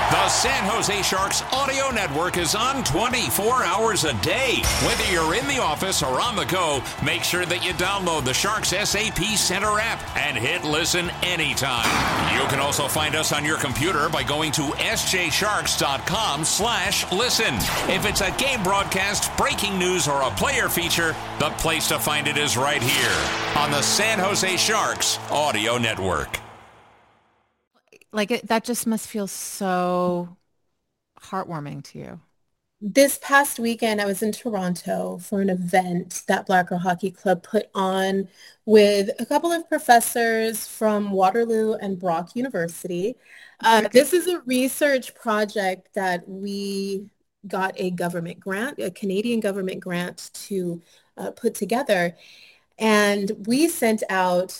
The San Jose Sharks audio network is on 24 hours a day. Whether you're in the office or on the go, make sure that you download the Sharks SAP Center app and hit listen anytime. You can also find us on your computer by going to sjsharks.com/listen. If it's a game broadcast, breaking news, or a player feature, the place to find it is right here on the San Jose Sharks audio network. That just must feel so heartwarming to you. This past weekend, I was in Toronto for an event that Black Girl Hockey Club put on with a couple of professors from Waterloo and Brock University. This is a research project that we got a government grant, a Canadian government grant to put together. And we sent out,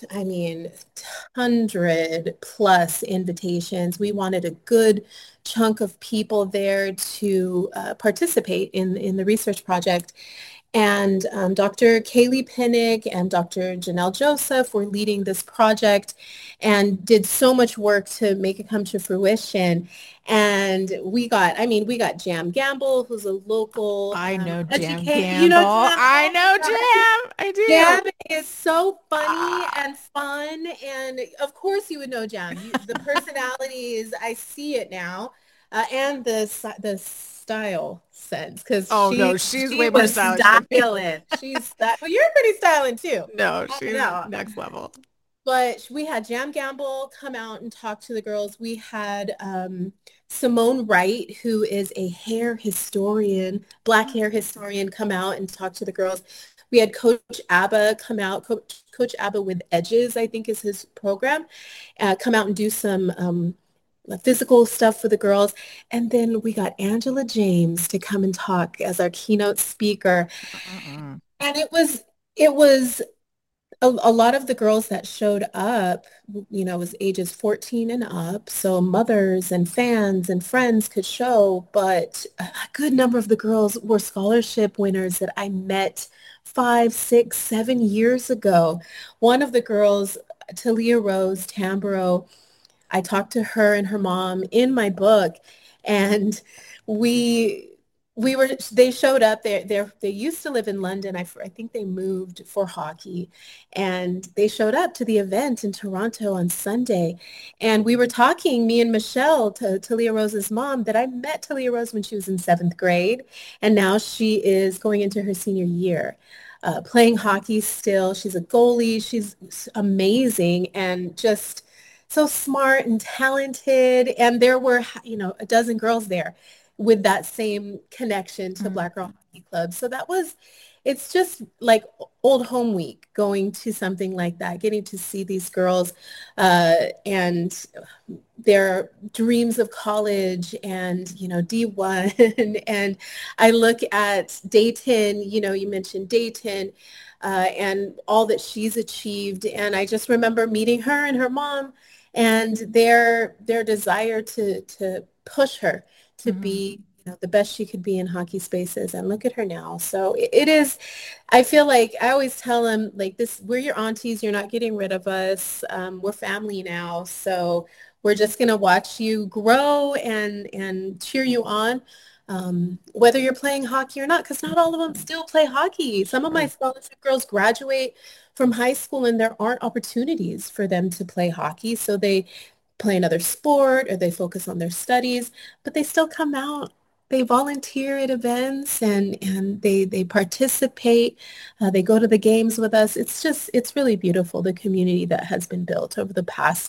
100 plus invitations. We wanted a good chunk of people there to participate in the research project. And Dr. Kaylee Pinnick and Dr. Janelle Joseph were leading this project and did so much work to make it come to fruition. And we got Jam Gamble, who's a local I know Jam educator. Gamble. You know Jam? I know Jam. I do. Jam is so funny and fun. And of course you would know Jam. The personalities, I see it now. And the style sense, because she's way more stylish. She's that. Well, you're pretty styling too. No, she's next level. But we had Jam Gamble come out and talk to the girls. We had Simone Wright, who is a hair historian, Black hair historian, come out and talk to the girls. We had Coach Abba come out, Coach Abba with Edges, I think is his program, come out and do some physical stuff for the girls. And then we got Angela James to come and talk as our keynote speaker. And it was a lot of the girls that showed up, was ages 14 and up. So mothers and fans and friends could show, but a good number of the girls were scholarship winners that I met 5, 6, 7 years ago. One of the girls, Talia Rose Tamboro, I talked to her and her mom in my book, and they showed up. They used to live in London. I think they moved for hockey, and they showed up to the event in Toronto on Sunday. And we were talking, me and Michelle, to Talia Rose's mom, that I met Talia Rose when she was in 7th grade, and now she is going into her senior year. Playing hockey still. She's a goalie. She's amazing and just so smart and talented. And there were, a dozen girls there with that same connection to Black Girl Hockey Club. So it's just like old home week, going to something like that, getting to see these girls and their dreams of college and, D1. And I look at Dayton, you mentioned Dayton and all that she's achieved. And I just remember meeting her and her mom and their desire to push her to be the best she could be in hockey spaces. And look at her now. So it is, I feel like I always tell them, like, this, we're your aunties. You're not getting rid of us. We're family now. So we're just going to watch you grow and cheer you on. Whether you're playing hockey or not, because not all of them still play hockey. Some of my scholarship girls graduate from high school and there aren't opportunities for them to play hockey. So they play another sport or they focus on their studies, but they still come out. They volunteer at events and they participate. They go to the games with us. It's really beautiful, the community that has been built over the past,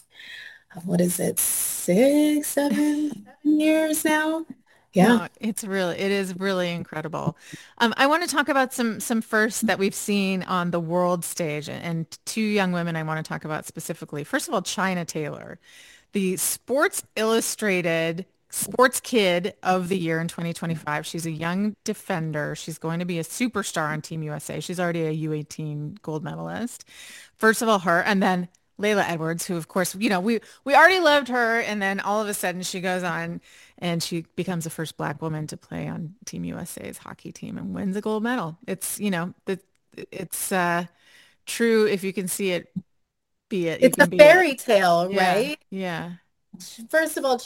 6, 7 years now? Yeah. No, it is really incredible. I want to talk about some firsts that we've seen on the world stage, and two young women I want to talk about specifically. First of all, China Taylor, the Sports Illustrated Sports Kid of the Year in 2025. She's a young defender. She's going to be a superstar on Team USA. She's already a U18 gold medalist. First of all, her, and then Layla Edwards, who, of course, we already loved her, and then all of a sudden she goes on and she becomes the first Black woman to play on Team USA's hockey team and wins a gold medal. It's, it's true if you can see it, be it. It's a fairy tale, right? Yeah. First of all,